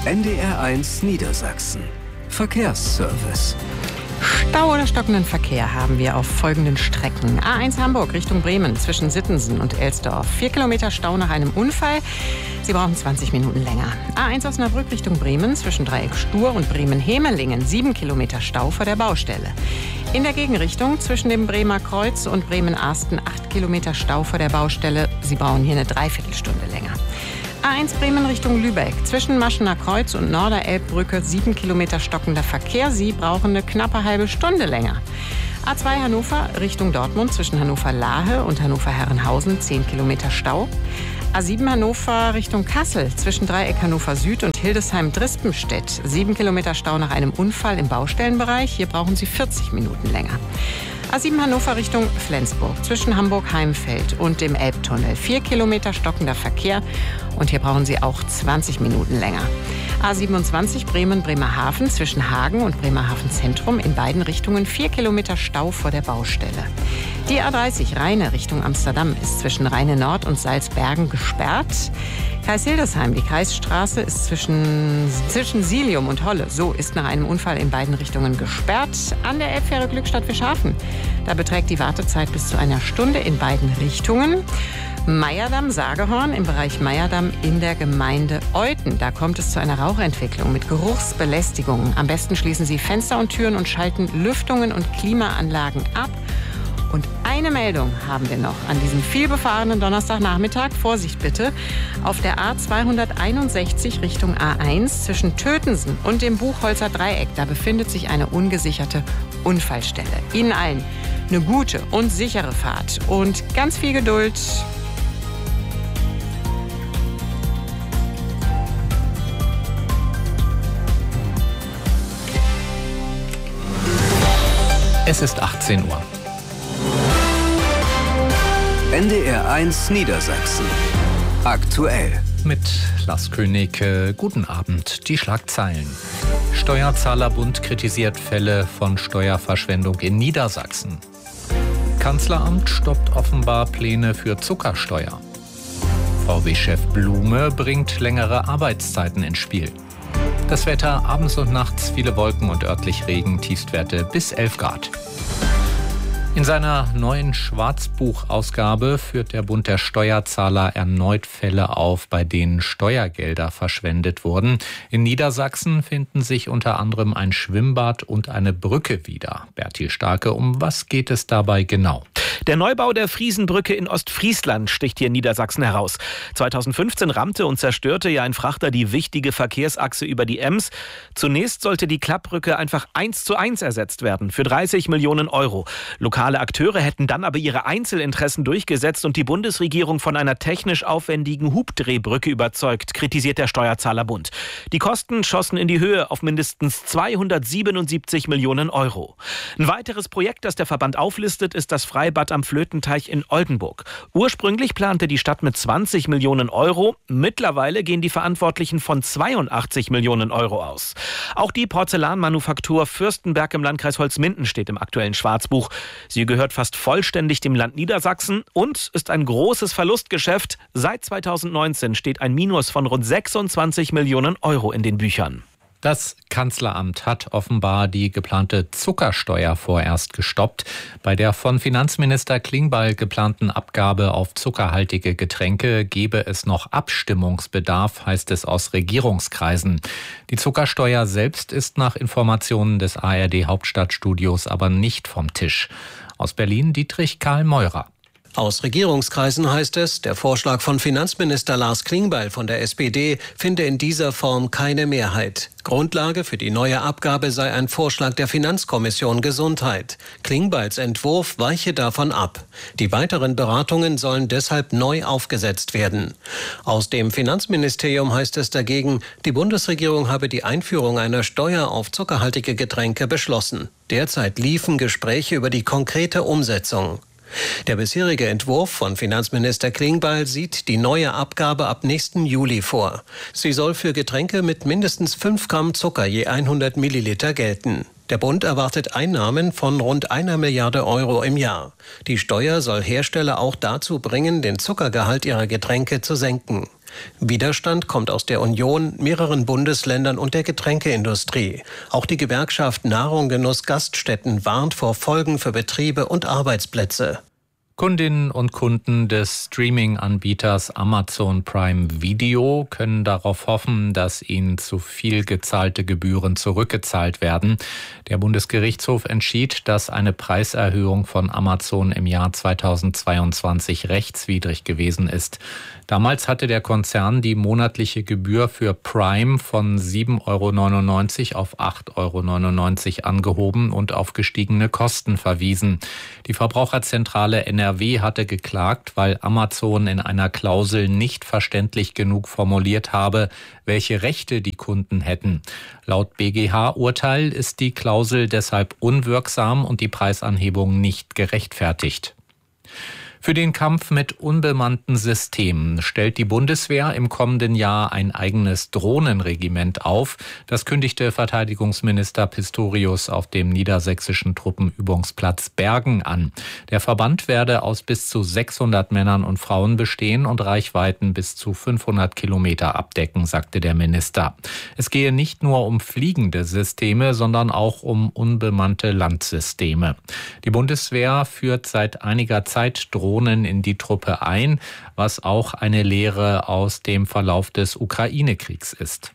NDR1 Niedersachsen. Verkehrsservice. Stau oder stockenden Verkehr haben wir auf folgenden Strecken. A1 Hamburg Richtung Bremen zwischen Sittensen und Elsdorf. 4 Kilometer Stau nach einem Unfall. Sie brauchen 20 Minuten länger. A1 Osnabrück Richtung Bremen zwischen Dreieck Stur und Bremen-Hemelingen. 7 Kilometer Stau vor der Baustelle. In der Gegenrichtung zwischen dem Bremer Kreuz und Bremen-Arsten 8 Kilometer Stau vor der Baustelle. Sie brauchen hier eine Dreiviertelstunde länger. A1 Bremen Richtung Lübeck. Zwischen Maschener Kreuz und Norderelbbrücke 7 Kilometer stockender Verkehr. Sie brauchen eine knappe halbe Stunde länger. A2 Hannover Richtung Dortmund zwischen Hannover-Lahe und Hannover-Herrenhausen 10 Kilometer Stau. A7 Hannover Richtung Kassel zwischen Dreieck Hannover Süd und Hildesheim-Drispenstedt. 7 Kilometer Stau nach einem Unfall im Baustellenbereich. Hier brauchen Sie 40 Minuten länger. A7 Hannover Richtung Flensburg zwischen Hamburg-Heimfeld und dem Elbtunnel. 4 Kilometer stockender Verkehr und hier brauchen Sie auch 20 Minuten länger. A27 Bremen-Bremerhaven zwischen Hagen und Bremerhaven Zentrum in beiden Richtungen 4 Kilometer Stau vor der Baustelle. Die A30 Rheine Richtung Amsterdam ist zwischen Rheine Nord und Salzbergen gesperrt. Kreis Hildesheim, die Kreisstraße ist zwischen Silium und Holle. So ist nach einem Unfall in beiden Richtungen gesperrt. An der Elbfähre Glückstadt-Fischhafen. Da beträgt die Wartezeit bis zu einer Stunde in beiden Richtungen. Meyerdamm-Sagehorn im Bereich Meyerdamm in der Gemeinde Euthen. Da kommt es zu einer Rauchentwicklung mit Geruchsbelästigungen. Am besten schließen Sie Fenster und Türen und schalten Lüftungen und Klimaanlagen ab. Und eine Meldung haben wir noch an diesem vielbefahrenen Donnerstagnachmittag. Vorsicht bitte. Auf der A261 Richtung A1 zwischen Tötensen und dem Buchholzer Dreieck, da befindet sich eine ungesicherte Unfallstelle. Ihnen allen eine gute und sichere Fahrt und ganz viel Geduld. Es ist 18 Uhr. NDR1 Niedersachsen. Aktuell. Mit Lars König, guten Abend. Die Schlagzeilen. Steuerzahlerbund kritisiert Fälle von Steuerverschwendung in Niedersachsen. Kanzleramt stoppt offenbar Pläne für Zuckersteuer. VW-Chef Blume bringt längere Arbeitszeiten ins Spiel. Das Wetter, abends und nachts viele Wolken und örtlich Regen, Tiefstwerte bis 11 Grad. In seiner neuen Schwarzbuchausgabe führt der Bund der Steuerzahler erneut Fälle auf, bei denen Steuergelder verschwendet wurden. In Niedersachsen finden sich unter anderem ein Schwimmbad und eine Brücke wieder. Bertil Starke, um was geht es dabei genau? Der Neubau der Friesenbrücke in Ostfriesland sticht hier in Niedersachsen heraus. 2015 rammte und zerstörte ja ein Frachter die wichtige Verkehrsachse über die Ems. Zunächst sollte die Klappbrücke einfach 1:1 ersetzt werden für 30 Millionen Euro. Lokale Akteure hätten dann aber ihre Einzelinteressen durchgesetzt und die Bundesregierung von einer technisch aufwendigen Hubdrehbrücke überzeugt, kritisiert der Steuerzahlerbund. Die Kosten schossen in die Höhe auf mindestens 277 Millionen Euro. Ein weiteres Projekt, das der Verband auflistet, ist das Freibad am Flötenteich in Oldenburg. Ursprünglich plante die Stadt mit 20 Millionen Euro. Mittlerweile gehen die Verantwortlichen von 82 Millionen Euro aus. Auch die Porzellanmanufaktur Fürstenberg im Landkreis Holzminden steht im aktuellen Schwarzbuch. Sie gehört fast vollständig dem Land Niedersachsen und ist ein großes Verlustgeschäft. Seit 2019 steht ein Minus von rund 26 Millionen Euro in den Büchern. Das Kanzleramt hat offenbar die geplante Zuckersteuer vorerst gestoppt. Bei der von Finanzminister Klingbeil geplanten Abgabe auf zuckerhaltige Getränke gebe es noch Abstimmungsbedarf, heißt es aus Regierungskreisen. Die Zuckersteuer selbst ist nach Informationen des ARD-Hauptstadtstudios aber nicht vom Tisch. Aus Berlin Dietrich Karl Meurer. Aus Regierungskreisen heißt es, der Vorschlag von Finanzminister Lars Klingbeil von der SPD finde in dieser Form keine Mehrheit. Grundlage für die neue Abgabe sei ein Vorschlag der Finanzkommission Gesundheit. Klingbeils Entwurf weiche davon ab. Die weiteren Beratungen sollen deshalb neu aufgesetzt werden. Aus dem Finanzministerium heißt es dagegen, die Bundesregierung habe die Einführung einer Steuer auf zuckerhaltige Getränke beschlossen. Derzeit liefen Gespräche über die konkrete Umsetzung. Der bisherige Entwurf von Finanzminister Klingbeil sieht die neue Abgabe ab nächsten Juli vor. Sie soll für Getränke mit mindestens 5 Gramm Zucker je 100 Milliliter gelten. Der Bund erwartet Einnahmen von rund 1 Milliarde Euro im Jahr. Die Steuer soll Hersteller auch dazu bringen, den Zuckergehalt ihrer Getränke zu senken. Widerstand kommt aus der Union, mehreren Bundesländern und der Getränkeindustrie. Auch die Gewerkschaft Nahrung, Genuss, Gaststätten warnt vor Folgen für Betriebe und Arbeitsplätze. Kundinnen und Kunden des Streaming-Anbieters Amazon Prime Video können darauf hoffen, dass ihnen zu viel gezahlte Gebühren zurückgezahlt werden. Der Bundesgerichtshof entschied, dass eine Preiserhöhung von Amazon im Jahr 2022 rechtswidrig gewesen ist. Damals hatte der Konzern die monatliche Gebühr für Prime von 7,99 € auf 8,99 € angehoben und auf gestiegene Kosten verwiesen. Die Verbraucherzentrale NRW hatte geklagt, weil Amazon in einer Klausel nicht verständlich genug formuliert habe, welche Rechte die Kunden hätten. Laut BGH-Urteil ist die Klausel deshalb unwirksam und die Preisanhebung nicht gerechtfertigt. Für den Kampf mit unbemannten Systemen stellt die Bundeswehr im kommenden Jahr ein eigenes Drohnenregiment auf. Das kündigte Verteidigungsminister Pistorius auf dem niedersächsischen Truppenübungsplatz Bergen an. Der Verband werde aus bis zu 600 Männern und Frauen bestehen und Reichweiten bis zu 500 Kilometer abdecken, sagte der Minister. Es gehe nicht nur um fliegende Systeme, sondern auch um unbemannte Landsysteme. Die Bundeswehr führt seit einiger Zeit Drohnen in die Truppe ein, was auch eine Lehre aus dem Verlauf des Ukraine-Kriegs ist.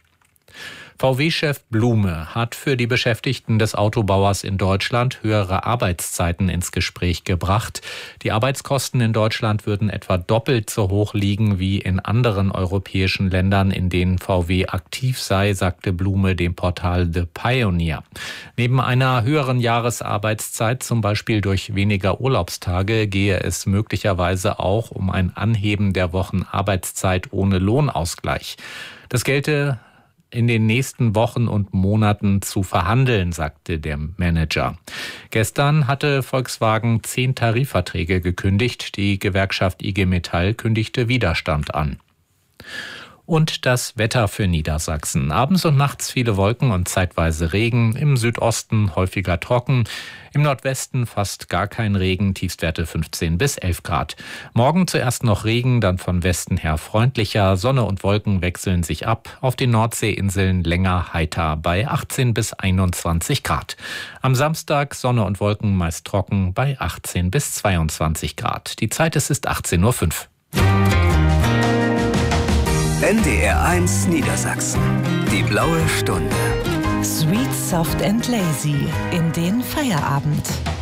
VW-Chef Blume hat für die Beschäftigten des Autobauers in Deutschland höhere Arbeitszeiten ins Gespräch gebracht. Die Arbeitskosten in Deutschland würden etwa doppelt so hoch liegen wie in anderen europäischen Ländern, in denen VW aktiv sei, sagte Blume dem Portal The Pioneer. Neben einer höheren Jahresarbeitszeit, zum Beispiel durch weniger Urlaubstage, gehe es möglicherweise auch um ein Anheben der Wochenarbeitszeit ohne Lohnausgleich. Das gelte in den nächsten Wochen und Monaten zu verhandeln, sagte der Manager. Gestern hatte Volkswagen 10 Tarifverträge gekündigt. Die Gewerkschaft IG Metall kündigte Widerstand an. Und das Wetter für Niedersachsen. Abends und nachts viele Wolken und zeitweise Regen. Im Südosten häufiger trocken. Im Nordwesten fast gar kein Regen. Tiefstwerte 15 bis 11 Grad. Morgen zuerst noch Regen, dann von Westen her freundlicher. Sonne und Wolken wechseln sich ab. Auf den Nordseeinseln länger heiter bei 18 bis 21 Grad. Am Samstag Sonne und Wolken meist trocken bei 18 bis 22 Grad. Die Zeit ist 18:05 Uhr. NDR 1 Niedersachsen. Die blaue Stunde. Sweet, soft and lazy in den Feierabend.